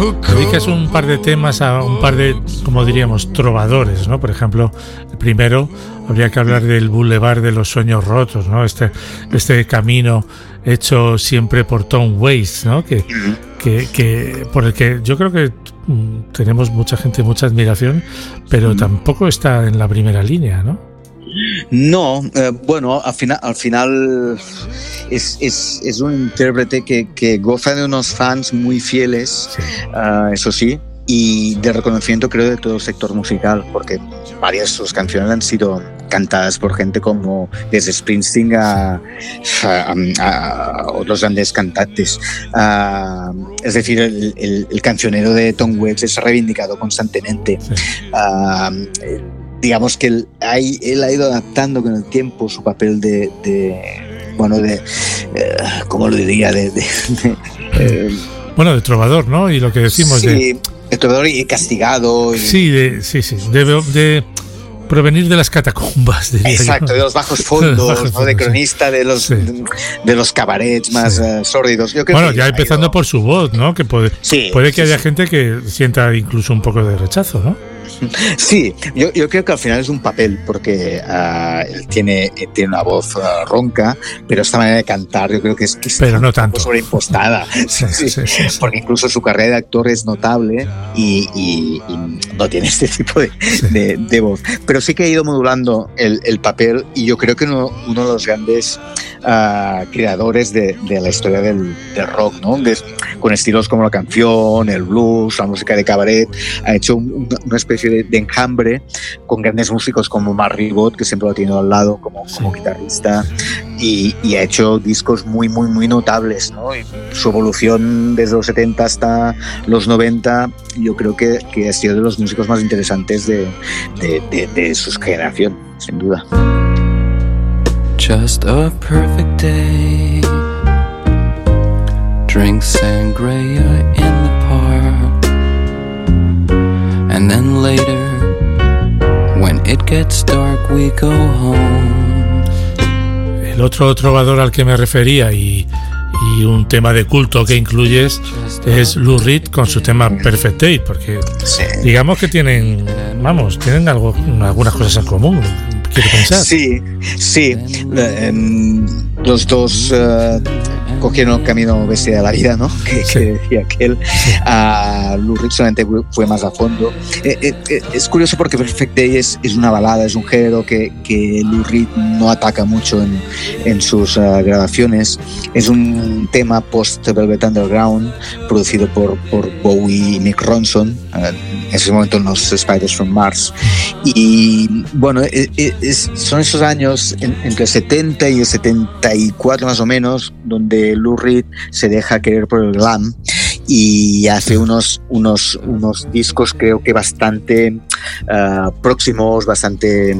dedicas un par de temas a un par de, como diríamos, trovadores, ¿no? Por ejemplo, el primero habría que hablar del Boulevard de los Sueños Rotos, ¿no? Este camino hecho siempre por Tom Waits, ¿no? Que por el que yo creo que tenemos mucha gente, mucha admiración, pero tampoco está en la primera línea, ¿no? No, bueno, al final es un intérprete que goza de unos fans muy fieles, sí. Eso sí, y de reconocimiento creo de todo el sector musical, porque varias de sus canciones han sido cantadas por gente como desde Springsteen a otros grandes cantantes. Es decir, el cancionero de Tom Waits es reivindicado constantemente. Sí. Digamos que él ha ido adaptando con el tiempo su papel ¿cómo lo diría? Bueno, de trovador, ¿no? Y lo que decimos de trovador y castigado. Sí, de provenir de las catacumbas. Exacto, de los bajos fondos, ¿no? De cronista de los cabarets más sórdidos. Yo creo bueno, ya empezando por su voz, ¿no? Que puede que haya gente que sienta incluso un poco de rechazo, ¿no? Sí, yo creo que al final es un papel, porque él tiene una voz ronca, pero esta manera de cantar yo creo que es pero no tanto sobreimpostada. Sí. Porque incluso su carrera de actor es notable y no tiene este tipo de voz. Pero sí que ha ido modulando el papel, y yo creo que uno de los grandes creadores de la historia del rock, ¿no? Con estilos como la canción, el blues, la música de cabaret, ha hecho una especie de enjambre con grandes músicos como Mark Ribot, que siempre lo ha tenido al lado como guitarrista, y ha hecho discos muy, muy, muy notables, ¿no? Y su evolución desde los 70 hasta los 90 yo creo que ha sido de los músicos más interesantes de su generación, sin duda. Just a perfect day. Drink sangria in the park. And then later, when it gets dark, we go home. El otro trovador al que me refería y un tema de culto que incluyes es Lou Reed con su tema Perfect Day, porque digamos que tienen algunas cosas en común. Quiero pensar. Sí. Los dos cogieron el camino bestia de la vida, ¿no? Que decía aquel. Lou Reed solamente fue más a fondo. Es curioso porque Perfect Day es una balada, es un género que Lou Reed no ataca mucho en sus grabaciones. Es un tema post-Velvet Underground producido por Bowie y Mick Ronson, en ese momento en los Spiders from Mars. Y bueno, son esos años entre el 70 y el 74 más o menos, donde Lou Reed se deja querer por el glam y hace unos discos creo que bastante próximos, bastante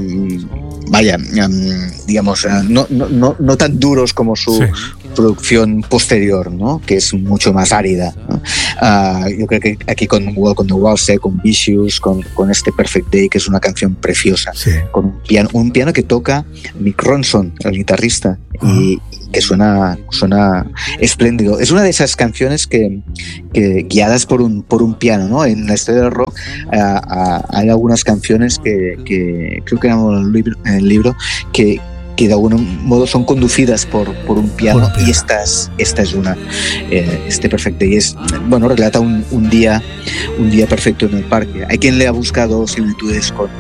digamos no tan duros como su producción posterior, ¿no? Que es mucho más árida, ¿no? Yo creo que aquí con Walk on the Walls, con Vicious, con este Perfect Day, que es una canción preciosa, con un piano que toca Mick Ronson, el guitarrista, y que suena espléndido. Es una de esas canciones que guiadas por un piano, ¿no? En la historia del rock hay algunas canciones que creo que en el libro que de algún modo son conducidas por un piano, y esta es una. Este Perfect Day relata un día perfecto en el parque. Hay quien le ha buscado similitudes con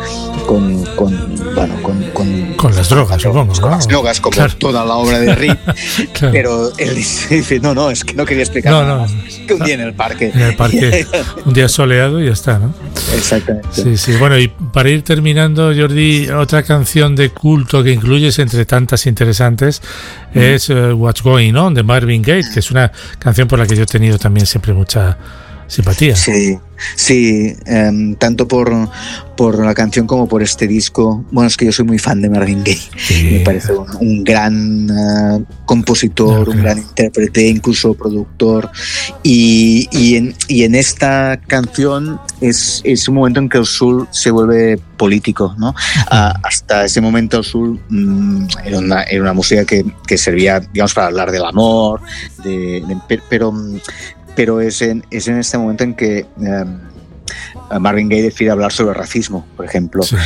las drogas, supongo, con las drogas, como toda la obra de Reed. Pero él dice, no, es que no quería explicar nada más. Que un día en el parque, un día soleado y ya está, ¿no? Exactamente. Sí. Bueno, y para ir terminando, Jordi, otra canción de culto que incluyes entre tantas interesantes es What's Going On, de Marvin Gaye, que es una canción por la que yo he tenido también siempre mucha simpatía. Sí, tanto por la canción como por este disco. Bueno, es que yo soy muy fan de Marvin Gaye. Me parece un gran compositor, un gran intérprete, incluso productor. Y en esta canción es un momento en que el soul se vuelve político, ¿no? Hasta ese momento el soul era una música que servía, digamos, para hablar del amor, pero pero es en este momento en que Marvin Gaye decide hablar sobre el racismo, por ejemplo, sí.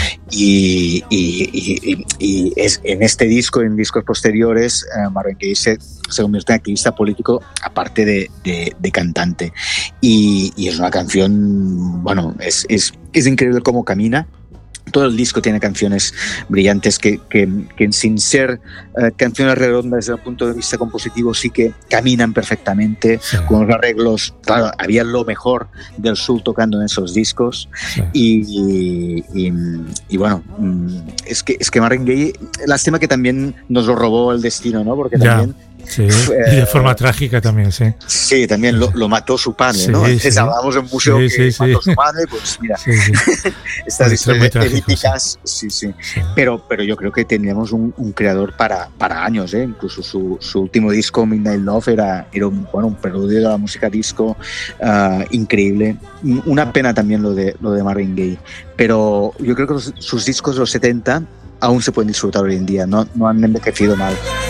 y es en este disco, en discos posteriores, Marvin Gaye se convierte en activista político, aparte de cantante, y es una canción, bueno, es increíble cómo camina. Todo el disco tiene canciones brillantes que sin ser canciones redondas desde el punto de vista compositivo sí que caminan perfectamente, sí. Con los arreglos, claro, había lo mejor del soul tocando en esos discos, sí. y bueno, es que Marvin Gaye, lástima que también nos lo robó el destino, ¿no? Porque también... Sí, y de forma trágica también, sí. Sí, también lo mató su padre, sí, ¿no? Antes hablábamos en un museo que mató su padre, pues mira, estas historias políticas, sí. Pero yo creo que teníamos un creador para años, ¿eh? Incluso su último disco, Midnight Love, era un preludio de la música disco increíble. Una pena también lo de Marvin Gaye, pero yo creo que sus discos de los 70 aún se pueden disfrutar hoy en día, no han envejecido mal.